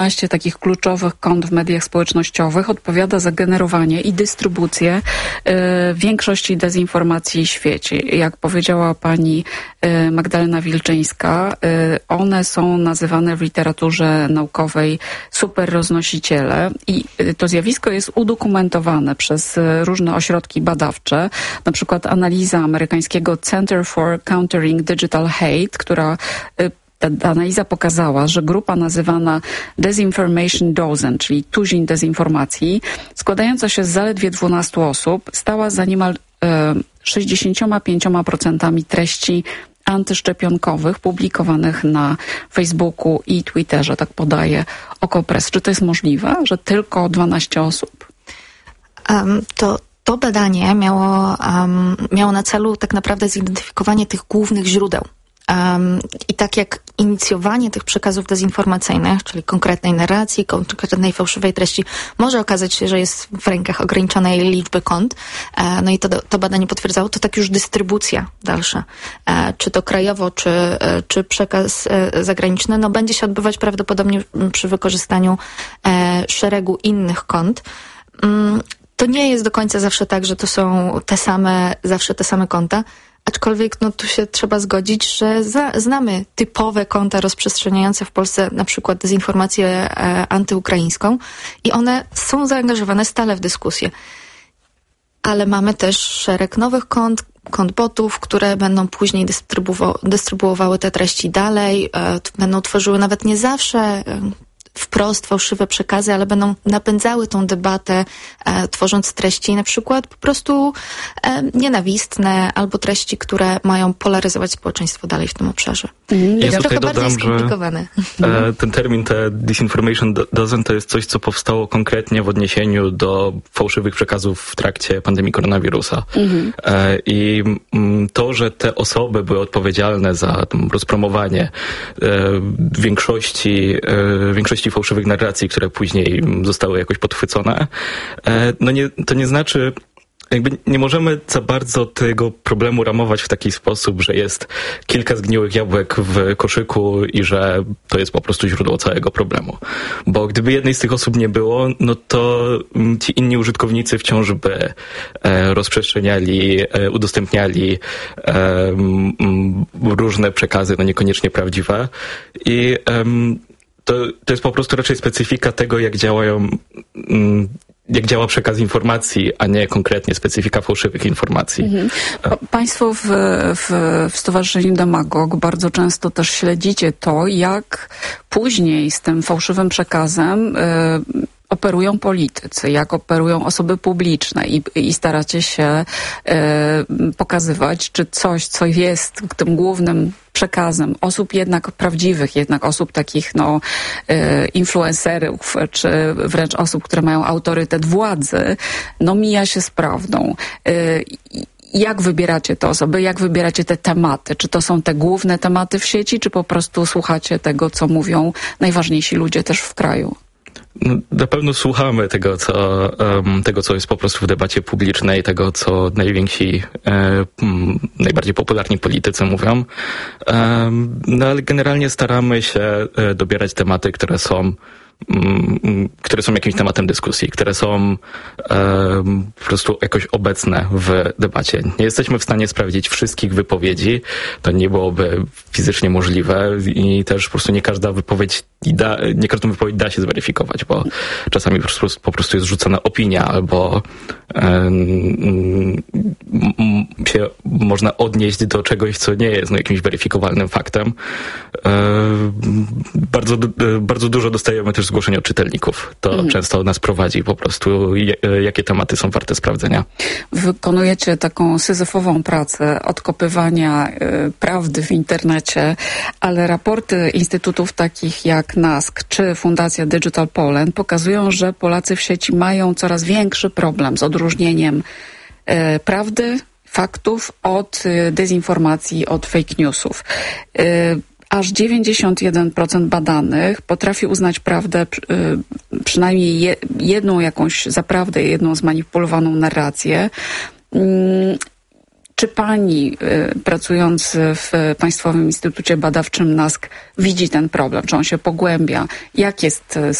12 takich kluczowych kont w mediach społecznościowych odpowiada za generowanie i dystrybucję większości dezinformacji w świecie. Jak powiedziała pani Magdalena Wilczyńska, one są nazywane w literaturze naukowej superroznosiciele i to zjawisko jest udokumentowane przez różne ośrodki badawcze, na przykład analiza amerykańskiego Center for Countering Digital Hate, która ta analiza pokazała, że grupa nazywana Disinformation Dozen, czyli tuzin dezinformacji, składająca się z zaledwie 12 osób, stała za niemal 65% treści antyszczepionkowych publikowanych na Facebooku i Twitterze, tak podaje Okopres. Czy to jest możliwe, że tylko 12 osób? To badanie miało na celu tak naprawdę zidentyfikowanie tych głównych źródeł. I tak jak inicjowanie tych przekazów dezinformacyjnych, czyli konkretnej narracji, konkretnej fałszywej treści, może okazać się, że jest w rękach ograniczonej liczby kont, no i to badanie potwierdzało, to tak już dystrybucja dalsza, czy to krajowo, czy przekaz zagraniczny, no będzie się odbywać prawdopodobnie przy wykorzystaniu szeregu innych kont. To nie jest do końca zawsze tak, że to są zawsze te same konta, aczkolwiek no tu się trzeba zgodzić, że znamy typowe konta rozprzestrzeniające w Polsce na przykład dezinformację antyukraińską i one są zaangażowane stale w dyskusję. Ale mamy też szereg nowych kont botów, które będą później dystrybuowały te treści dalej, będą tworzyły nawet nie zawsze wprost fałszywe przekazy, ale będą napędzały tą debatę, tworząc treści na przykład po prostu nienawistne albo treści, które mają polaryzować społeczeństwo dalej w tym obszarze. Ja jest tutaj trochę bardziej skomplikowane. Ten termin, te disinformation dozen, to jest coś, co powstało konkretnie w odniesieniu do fałszywych przekazów w trakcie pandemii koronawirusa. I to, że te osoby były odpowiedzialne za rozpromowanie większości fałszywych narracji, które później zostały jakoś podchwycone, to nie znaczy, jakby nie możemy za bardzo tego problemu ramować w taki sposób, że jest kilka zgniłych jabłek w koszyku i że to jest po prostu źródło całego problemu. Bo gdyby jednej z tych osób nie było, no to ci inni użytkownicy wciąż by rozprzestrzeniali, udostępniali różne przekazy, no niekoniecznie prawdziwe. I to jest po prostu raczej specyfika tego, jak działa przekaz informacji, a nie konkretnie specyfika fałszywych informacji. Państwo w Stowarzyszeniu Demagog bardzo często też śledzicie to, jak później z tym fałszywym przekazem operują politycy, jak operują osoby publiczne i staracie się pokazywać, czy coś, co jest tym głównym przekazem osób jednak prawdziwych, jednak osób takich influencerów, czy wręcz osób, które mają autorytet władzy, mija się z prawdą. Jak wybieracie te osoby? Jak wybieracie te tematy? Czy to są te główne tematy w sieci, czy po prostu słuchacie tego, co mówią najważniejsi ludzie też w kraju? No, na pewno słuchamy tego, co jest po prostu w debacie publicznej, tego, co najwięksi, najbardziej popularni politycy mówią. No ale generalnie staramy się dobierać tematy, które są jakimś tematem dyskusji, które są po prostu jakoś obecne w debacie. Nie jesteśmy w stanie sprawdzić wszystkich wypowiedzi, to nie byłoby fizycznie możliwe i też po prostu nie każdą wypowiedź da się zweryfikować, bo czasami po prostu jest rzucona opinia albo się można odnieść do czegoś, co nie jest jakimś weryfikowalnym faktem. Bardzo dużo dostajemy też zgłoszeń od czytelników. To często nas prowadzi po prostu, jakie tematy są warte sprawdzenia. Wykonujecie taką syzyfową pracę odkopywania prawdy w internecie, ale raporty instytutów takich jak NASK czy Fundacja Digital Poland pokazują, że Polacy w sieci mają coraz większy problem z odróżnieniem prawdy, faktów od dezinformacji, od fake newsów. Aż 91% badanych potrafi uznać prawdę, przynajmniej jedną jakąś za prawdę, jedną zmanipulowaną narrację. Czy pani, pracując w Państwowym Instytucie Badawczym NASK, widzi ten problem? Czy on się pogłębia? Jak jest